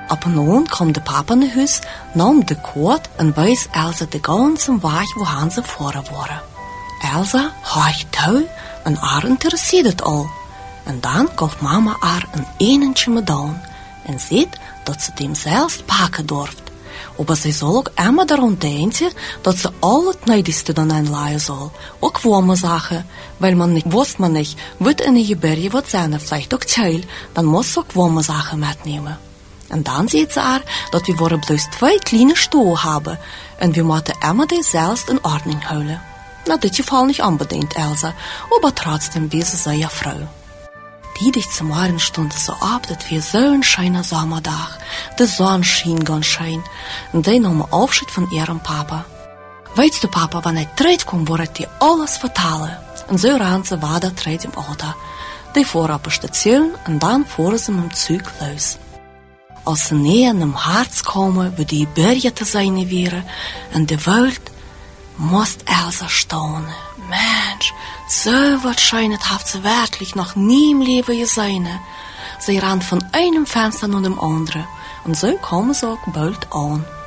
Op en aan kwam de papa naar huis, nam de koord en wees Elsa de ganze weg waar ze voren waren. Elsa haacht toe en haar interesseerde het al. En dan gaf mama haar een enentje medaal en zei dat ze hem zelfs pakken durft. Maar zij zal ook immer daarom denken dat ze al het neidigste dan aanlaaien zal. Ook warme zaken, weil man wist niet wat in een geberje wat zijn, vielleicht ook tuil, dan moest ze ook warme zaken metnemen. En dan zei ze haar dat we worden bloos 2 kleine stoelen hebben en we moeten immer die zelfs in ordnung houden. Na dit geval niet unbedingt, Elsa, aber trotzdem wie ze zei vrouw. Die zum Morgenstund so ab, dat wir so ein schöner Sommerdag. De Sonne schien ganz schön. Und die nahmen Aufschied von ihrem Papa. Weißt du, Papa, wann terugkwam, wordt die alles vertellen. En zo ran ze weiter terug im Auto. Die fuhren op de station en dan fuhren ze met dem Zug los. Als ze näher am Harz komen, wo die Berge te zijn wären, en de Welt, moest Elsa staunen. Mensch, so was Schönes hat sie wirklich noch nie im Leben gesehen. Sie ran von einem Fenster nach dem anderen und so kommen sie auch bald an.